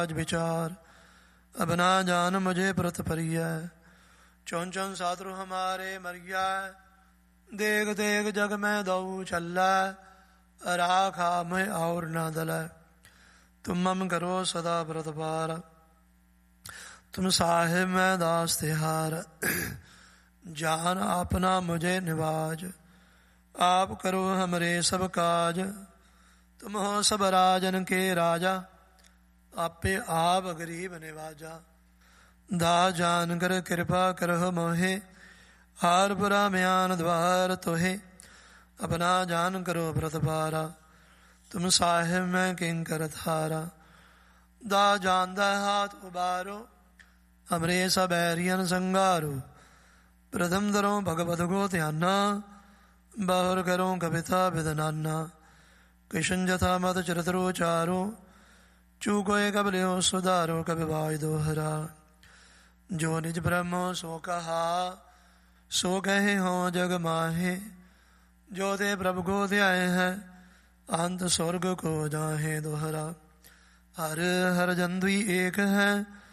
विचार अब ना जान मुझे प्रत परिया। चौन चौन सातरु हमारे मरिया। देख देख जग में दऊ चल्ला। राखा मैं और ना दल। तुम मम करो सदा व्रत पार। तुम साहिब मैं दास तिहार। जान अपना मुझे निवाज। आप करो हमरे सब काज। तुम हो सब राजन के राजा। आपे आप गरीब निवाजा। दा जान कर कृपा करह मोहे। हार पुरा म्यान द्वार तोहे। अपना जान करो व्रत पारा। तुम साहिब मैं किंकर थारा। दा जानदा हाथ उबारो। हमरे सब बैरियन संगारो। प्रथम दरो भगवत को ध्याना। बाहर करो कविता विदनाना। किशन जथा मत चरित्रो चारो। चूकोय कबलियो सुधारो कवि वाय दोहरा। जो निज ब्रह्म सो कहा। सो कहे हो जग माहे। जो ते प्रभु को ध्याए है। अंत स्वर्ग को जाहे दोहरा। हर हर जन द्वी एक है।